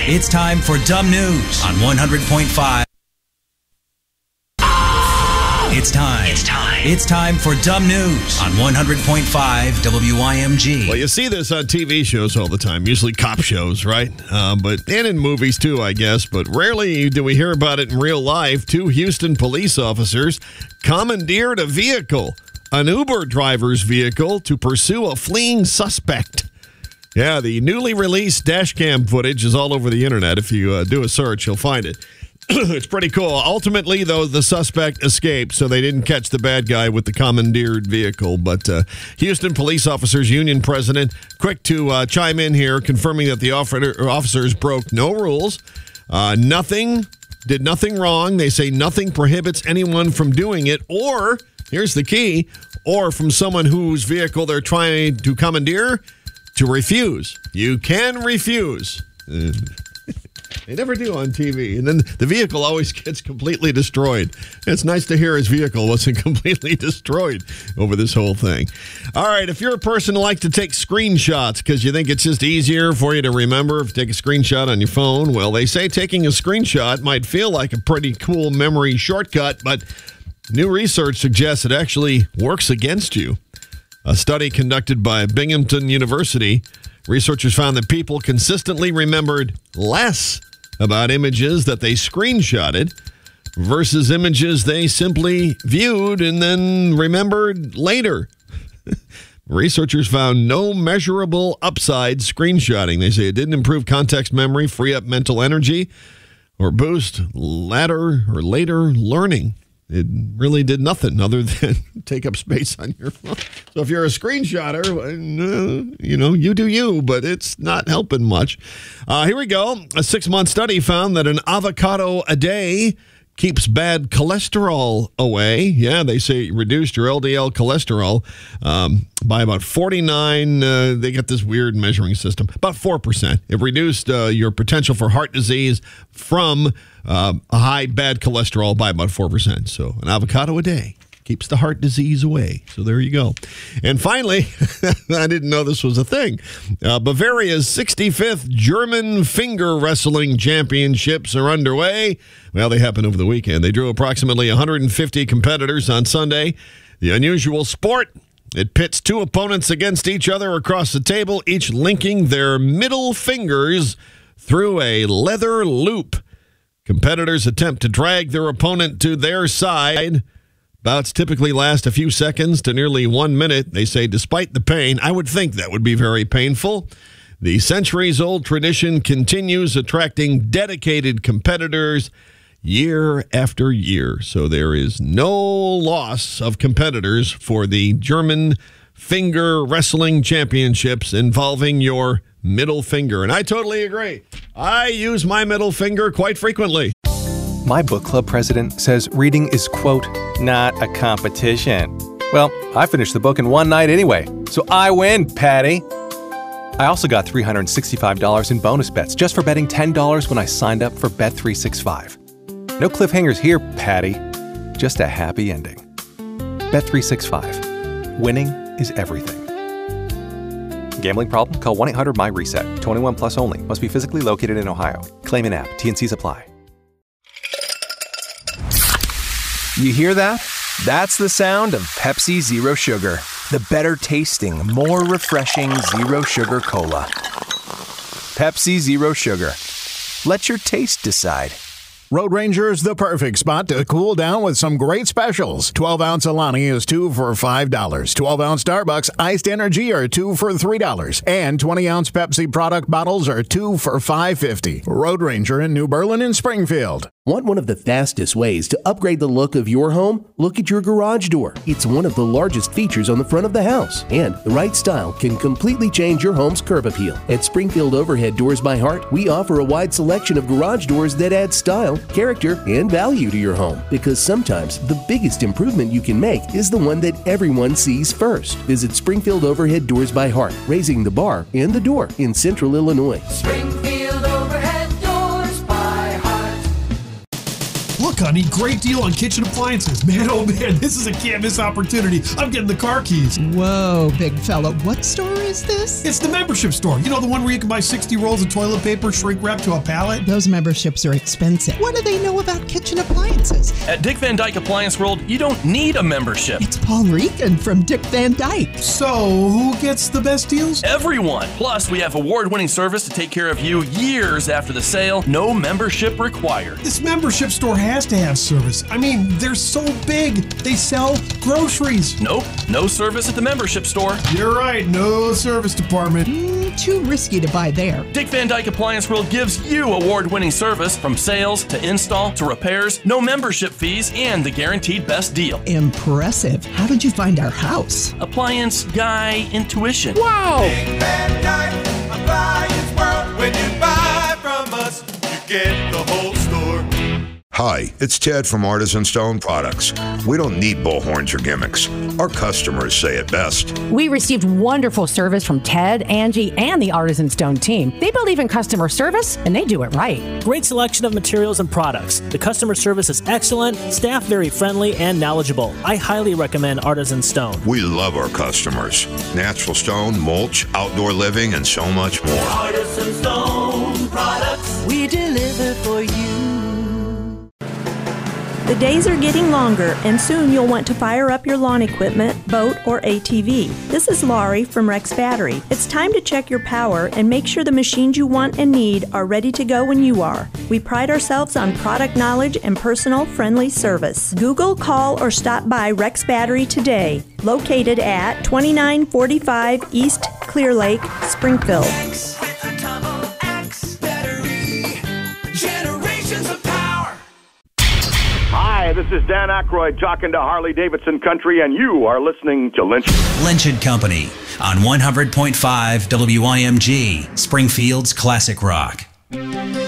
It's time for Dumb News on 100.5. It's time for Dumb News on 100.5 WIMG. Well, you see this on TV shows all the time, usually cop shows, right? And in movies too, I guess. But rarely do we hear about it in real life. Two Houston police officers commandeered a vehicle, an Uber driver's vehicle, to pursue a fleeing suspect. Yeah, the newly released dash cam footage is all over the internet. If you do a search, you'll find it. It's pretty cool. Ultimately, though, the suspect escaped, so they didn't catch the bad guy with the commandeered vehicle. But Houston Police Officers Union President, quick to chime in here, confirming that the officers broke no rules, did nothing wrong. They say nothing prohibits anyone from doing it, or, here's the key, or from someone whose vehicle they're trying to commandeer, to refuse. You can refuse. They never do on TV. And then the vehicle always gets completely destroyed. It's nice to hear his vehicle wasn't completely destroyed over this whole thing. All right, if you're a person who likes to take screenshots because you think it's just easier for you to remember if you take a screenshot on your phone, well, they say taking a screenshot might feel like a pretty cool memory shortcut, but new research suggests it actually works against you. A study conducted by Binghamton University, researchers found that people consistently remembered less about images that they screenshotted versus images they simply viewed and then remembered later. Researchers found no measurable upside screenshotting. They say it didn't improve context memory, free up mental energy, or boost later learning. It really did nothing other than take up space on your phone. So if you're a screenshotter, you do you, but it's not helping much. Here we go. A 6-month study found that an avocado a day keeps bad cholesterol away. Yeah, they say it reduced your LDL cholesterol by about 49. They got this weird measuring system, about 4%. It reduced your potential for heart disease from a high bad cholesterol by about 4%. So an avocado a day keeps the heart disease away. So there you go. And finally, I didn't know this was a thing. Bavaria's 65th German finger wrestling championships are underway. Well, they happened over the weekend. They drew approximately 150 competitors on Sunday. The unusual sport, it pits two opponents against each other across the table, each linking their middle fingers through a leather loop. Competitors attempt to drag their opponent to their side. Bouts typically last a few seconds to nearly 1 minute. They say despite the pain, I would think that would be very painful. The centuries-old tradition continues, attracting dedicated competitors year after year. So there is no loss of competitors for the German Finger Wrestling Championships involving your middle finger. And I totally agree. I use my middle finger quite frequently. My book club president says reading is, quote, not a competition. Well, I finished the book in one night anyway, so I win, Patty. I also got $365 in bonus bets just for betting $10 when I signed up for Bet365. No cliffhangers here, Patty. Just a happy ending. Bet365. Winning is everything. Gambling problem? Call 1-800-MY-RESET. 21 plus only. Must be physically located in Ohio. Claim in app. T&Cs apply. You hear that? That's the sound of Pepsi Zero Sugar. The better tasting, more refreshing Zero Sugar Cola. Pepsi Zero Sugar. Let your taste decide. Road Ranger is the perfect spot to cool down with some great specials. 12-ounce Alani is 2 for $5. 12-ounce Starbucks Iced Energy are 2 for $3. And 20-ounce Pepsi product bottles are 2 for $5.50. Road Ranger in New Berlin and Springfield. Want one of the fastest ways to upgrade the look of your home? Look at your garage door. It's one of the largest features on the front of the house. And the right style can completely change your home's curb appeal. At Springfield Overhead Doors by Hart, we offer a wide selection of garage doors that add style, character, and value to your home. Because sometimes the biggest improvement you can make is the one that everyone sees first. Visit Springfield Overhead Doors by Hart, raising the bar and the door in Central Illinois. Springfield Overhead Doors by Hart. Look honey. Great deal on kitchen appliances. Man, oh man, this is a can't miss opportunity. I'm getting the car keys. Whoa, big fella. What store is this? It's the membership store. You know, the one where you can buy 60 rolls of toilet paper shrink wrapped to a pallet? Those memberships are expensive. What do they know about kitchen appliances? At Dick Van Dyke Appliance World, you don't need a membership. It's Paul Rican from Dick Van Dyke. So, who gets the best deals? Everyone. Plus, we have award-winning service to take care of you years after the sale. No membership required. This membership store has to have service. I mean, they're so big. They sell groceries. Nope. No service at the membership store. You're right. No service department. Too risky to buy there. Dick Van Dyke Appliance World gives you award-winning service from sales to install to repairs, no membership fees, and the guaranteed best deal. Impressive. How did you find our house? Appliance Guy Intuition. Wow! Dick Van Dyke Appliance World. When you buy from us, you get the whole store. Hi, it's Ted from Artisan Stone Products. We don't need bullhorns or gimmicks. Our customers say it best. We received wonderful service from Ted, Angie, and the Artisan Stone team. They believe in customer service, and they do it right. Great selection of materials and products. The customer service is excellent, staff very friendly and knowledgeable. I highly recommend Artisan Stone. We love our customers. Natural stone, mulch, outdoor living, and so much more. Artisan Stone Products. We deliver for you. The days are getting longer, and soon you'll want to fire up your lawn equipment, boat, or ATV. This is Laurie from Rex Battery. It's time to check your power and make sure the machines you want and need are ready to go when you are. We pride ourselves on product knowledge and personal, friendly service. Google, call, or stop by Rex Battery today, located at 2945 East Clear Lake, Springfield. Hi, this is Dan Aykroyd talking to Harley Davidson Country, and you are listening to Lynch. Lynch & Company on 100.5 WIMG, Springfield's Classic Rock.